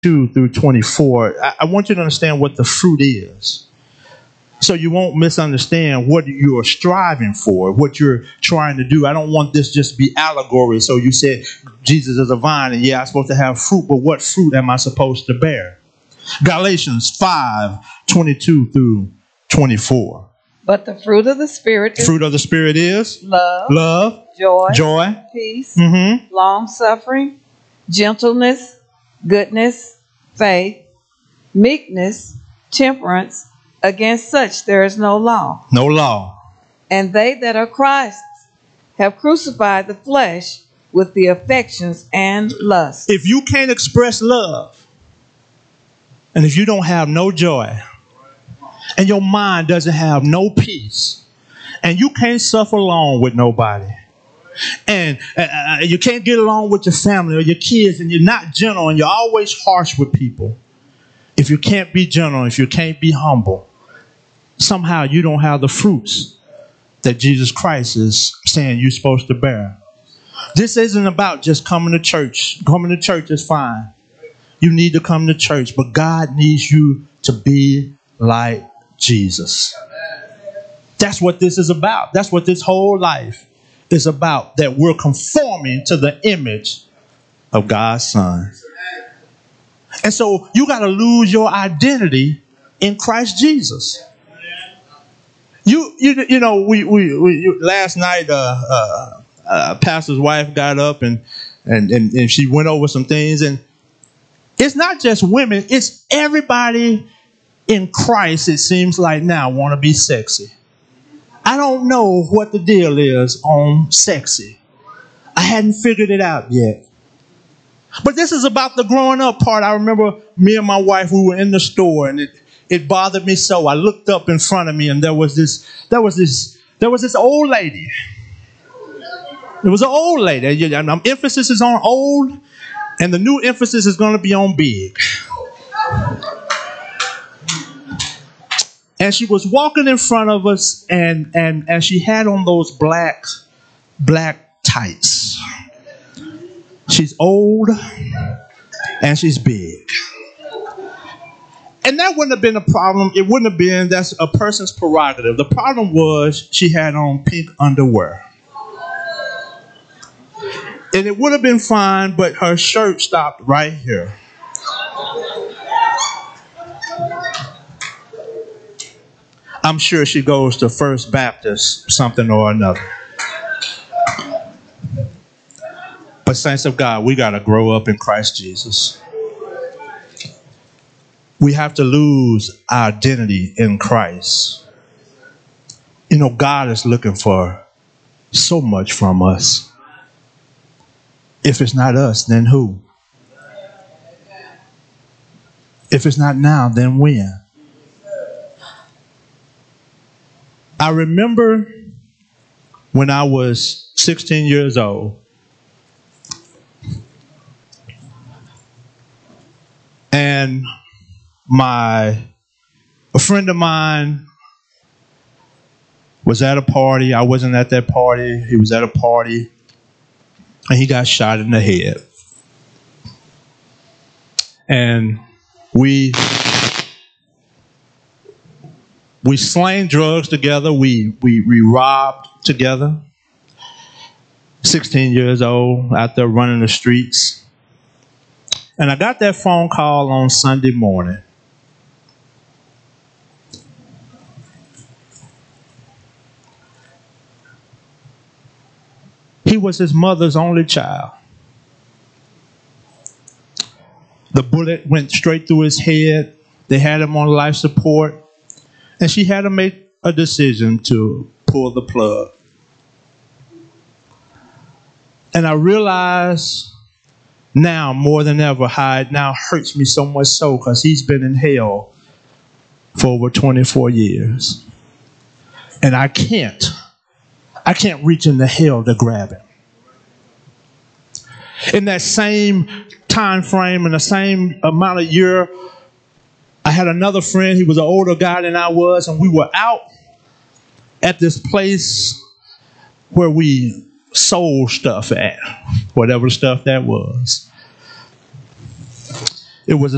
2 through 24, I want you to understand what the fruit is. So you won't misunderstand what you are striving for, what you're trying to do. I don't want this just to be allegory. So you said Jesus is a vine, and I'm supposed to have fruit, but what fruit am I supposed to bear? Galatians 5:22 through 24. But the fruit of the Spirit is Fruit of the Spirit is love, joy, peace, long-suffering, gentleness, goodness, faith, meekness, temperance. Against such there is no law. No law. And they that are Christ's have crucified the flesh with the affections and lusts. If you can't express love, and if you don't have no joy, and your mind doesn't have no peace, and you can't suffer along with nobody, and you can't get along with your family or your kids, and you're not gentle, and you're always harsh with people, if you can't be gentle, if you can't be humble, somehow you don't have the fruits that Jesus Christ is saying you're supposed to bear. This isn't about just coming to church. Coming to church is fine. You need to come to church, but God needs you to be like Jesus. That's what this is about. That's what this whole life is about, that we're conforming to the image of God's Son. And so you got to lose your identity in Christ Jesus. You know, we last night, pastor's wife got up and she went over some things, and it's not just women, it's everybody in Christ. It seems like now want to be sexy. I don't know what the deal is on sexy. I hadn't figured it out yet. But this is about the growing up part. I remember me and my wife, we were in the store, and it bothered me so. I looked up in front of me, and there was this old lady. It was an old lady. And emphasis is on old, and the new emphasis is going to be on big. And she was walking in front of us, and she had on those black tights. She's old and she's big. And that wouldn't have been a problem. It wouldn't have been. That's a person's prerogative. The problem was she had on pink underwear. And it would have been fine, but her shirt stopped right here. I'm sure she goes to First Baptist, something or another. But saints of God, we got to grow up in Christ Jesus. We have to lose our identity in Christ. You know, God is looking for so much from us. If it's not us, then who? If it's not now, then when? I remember when I was 16 years old, and a friend of mine was at a party. I wasn't at that party. He was at a party, and he got shot in the head. And we slang drugs together. We robbed together. 16 years old, out there running the streets. And I got that phone call on Sunday morning. He was his mother's only child. The bullet went straight through his head. They had him on life support. And she had to make a decision to pull the plug. And I realized now more than ever how it now hurts me so much so, because he's been in hell for over 24 years. And I can't reach into hell to grab him. In that same time frame, in the same amount of year, I had another friend. He was an older guy than I was, and we were out at this place where we sold stuff at, whatever stuff that was. It was a